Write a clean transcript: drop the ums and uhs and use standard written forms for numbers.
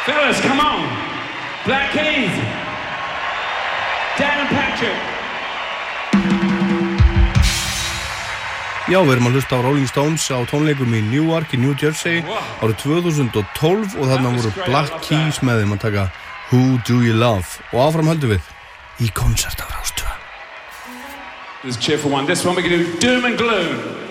Fellas, come on. Black Keys. Dan and Patrick. Já, við erum að hlusta á Rolling Stones á tónleikum í Newark í New Jersey árið 2012 og þarna voru Black Keys með þeim að taka Who Do You Love og áfram höldum við í konsert á Rás 2. This is a cheerful one. This one we're going to do Doom and Gloom.